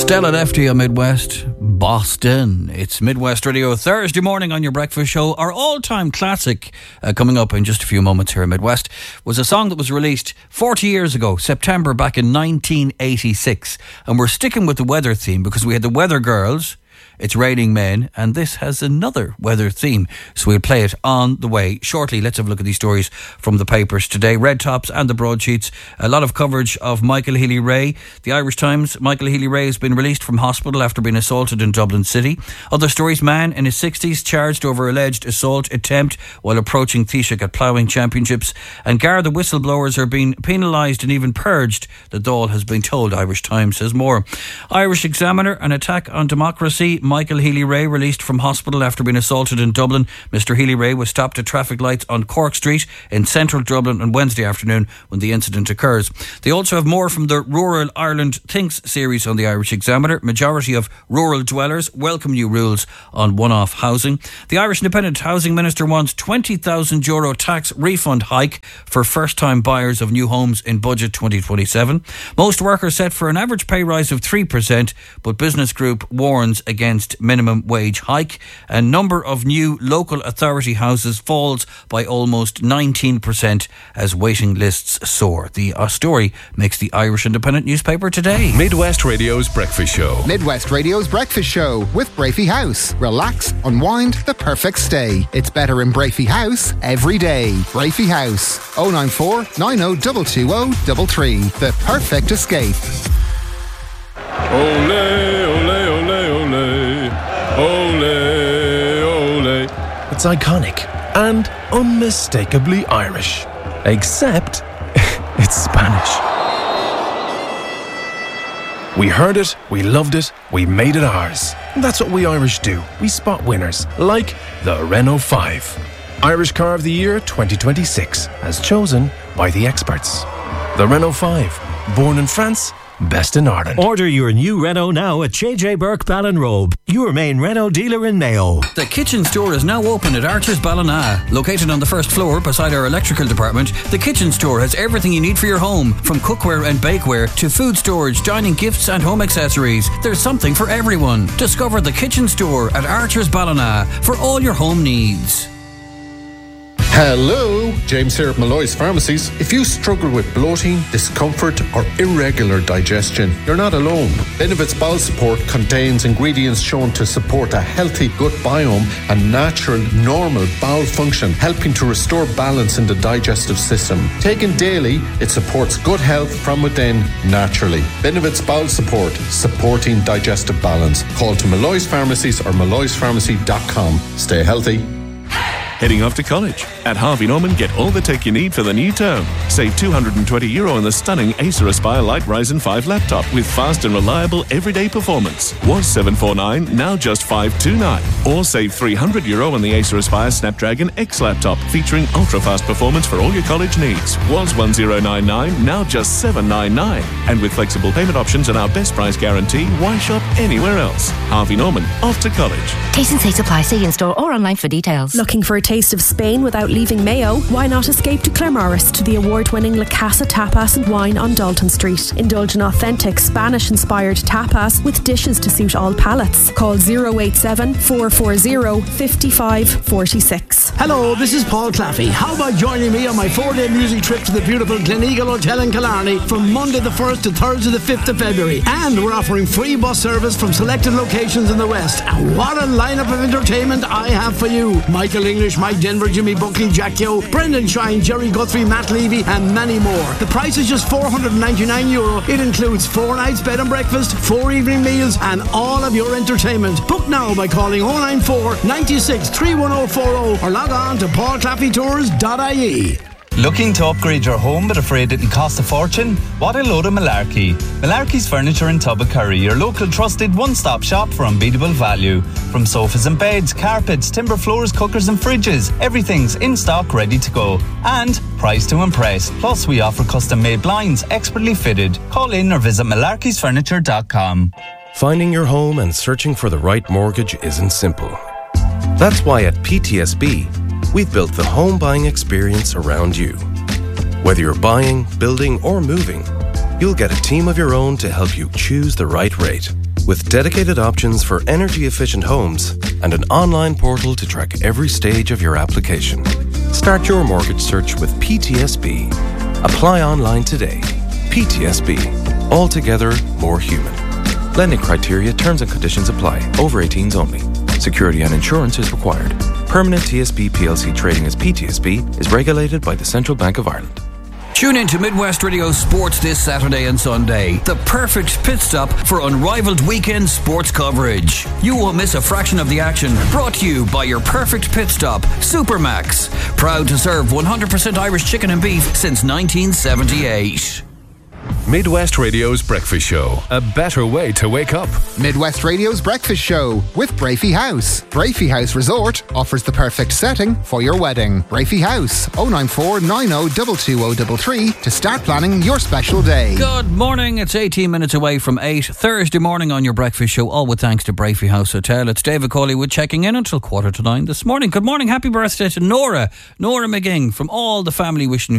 Stella Lefty on Midwest Boston. It's Midwest Radio Thursday morning on your breakfast show. Our all-time classic, coming up in just a few moments here in Midwest, was a song that was released 40 years ago, September back in 1986. And we're sticking with the weather theme because we had the Weather Girls, It's Raining Men, and this has another weather theme. So we'll play it on the way shortly. Let's have a look at these stories from the papers today. Red tops and the broadsheets. A lot of coverage of Michael Healy-Rae. The Irish Times, Michael Healy-Rae has been released from hospital after being assaulted in Dublin City. Other stories, man in his 60s charged over alleged assault attempt while approaching Taoiseach at ploughing championships. And Garda whistleblowers are being penalised and even purged, the Dáil has been told. Irish Times says more. Irish Examiner, an attack on democracy. Michael Healy-Rae released from hospital after being assaulted in Dublin. Mr Healy-Rae was stopped at traffic lights on Cork Street in central Dublin on Wednesday afternoon when the incident occurs. They also have more from the Rural Ireland Thinks series on the Irish Examiner. Majority of rural dwellers welcome new rules on one-off housing. The Irish Independent Housing Minister wants €20,000 tax refund hike for first-time buyers of new homes in budget 2027. Most workers set for an average pay rise of 3%, but Business Group warns against minimum wage hike. A number of new local authority houses falls by almost 19% as waiting lists soar. The story makes the Irish Independent newspaper today. Midwest Radio's Breakfast Show. Midwest Radio's Breakfast Show with Brafey House. Relax, unwind, the perfect stay. It's better in Brafey House every day. Brafey House. 094 90 220 The perfect escape. Ole, ole, ole, ole. Ole, ole. It's iconic and unmistakably Irish. Except it's Spanish. We heard it, we loved it, we made it ours. That's what we Irish do. We spot winners, like the Renault 5. Irish Car of the Year 2026, as chosen by the experts. The Renault 5, born in France, best in Ireland. Order your new Renault now at JJ Burke Ballinrobe, your main Renault dealer in Mayo. The kitchen store is now open at Archer's Ballina. Located on the first floor beside our electrical department, the kitchen store has everything you need for your home, from cookware and bakeware to food storage, dining gifts and home accessories. There's something for everyone. Discover the kitchen store at Archer's Ballina for all your home needs. Hello, James here at Malloy's Pharmacies. If you struggle with bloating, discomfort or irregular digestion, you're not alone. Benevit's Bowel Support contains ingredients shown to support a healthy gut biome and natural, normal bowel function, helping to restore balance in the digestive system. Taken daily, it supports gut health from within naturally. Benevit's Bowel Support, supporting digestive balance. Call to Malloy's Pharmacies or malloyspharmacy.com. Stay healthy. Heading off to college? At Harvey Norman, get all the tech you need for the new term. Save €220 on the stunning Acer Aspire Light Ryzen 5 laptop with fast and reliable everyday performance. Was $749, now just $529. Or save €300 on the Acer Aspire Snapdragon X laptop featuring ultra-fast performance for all your college needs. Was $1099, now just $799. And with flexible payment options and our best price guarantee, why shop anywhere else? Harvey Norman, off to college. T&C supply. See in store or online for details. Looking for a taste of Spain without leaving Mayo? Why not escape to Claremorris to the award-winning La Casa Tapas and Wine on Dalton Street? Indulge in authentic Spanish-inspired tapas with dishes to suit all palates. Call 087 440 5546. Hello, this is Paul Claffey. How about joining me on my 4-day music trip to the beautiful Gleneagle Hotel in Killarney from Monday the 1st to Thursday the 5th of February? And we're offering free bus service from selected locations in the West. And what a lineup of entertainment I have for you. Michael English, Mike Denver, Jimmy Buckley, Jack Yo, Brendan Shine, Jerry Guthrie, Matt Levy and many more. The price is just €499. It includes 4 nights bed and breakfast, 4 evening meals and all of your entertainment. Book now by calling 094 96 31040 or log on to paulclaffeytours.ie. Looking to upgrade your home but afraid it'll cost a fortune? What a load of malarkey. Malarkey's Furniture in Tubbacurry, your local trusted one-stop shop for unbeatable value. From sofas and beds, carpets, timber floors, cookers and fridges, everything's in stock ready to go. And price to impress. Plus we offer custom-made blinds, expertly fitted. Call in or visit malarkeysfurniture.com. Finding your home and searching for the right mortgage isn't simple. That's why at PTSB, we've built the home buying experience around you. Whether you're buying, building, or moving, you'll get a team of your own to help you choose the right rate. With dedicated options for energy-efficient homes and an online portal to track every stage of your application. Start your mortgage search with PTSB. Apply online today. PTSB. Altogether more human. Lending criteria, terms and conditions apply. Over 18s only. Security and insurance is required. Permanent TSB PLC trading as PTSB is regulated by the Central Bank of Ireland. Tune in to Midwest Radio Sports this Saturday and Sunday. The perfect pit stop for unrivaled weekend sports coverage. You won't miss a fraction of the action. Brought to you by your perfect pit stop, Supermax. Proud to serve 100% Irish chicken and beef since 1978. Midwest Radio's Breakfast Show. A better way to wake up. Midwest Radio's Breakfast Show with Brafey House. Brafey House Resort offers the perfect setting for your wedding. Brafey House, 094 90 22033 to start planning your special day. Good morning. It's 18 minutes away from 8. Thursday morning on your Breakfast Show, all with thanks to Brafey House Hotel. It's David Colleywood checking in until 8:45 this morning. Good morning. Happy birthday to Nora. Nora McGing from all the family wishing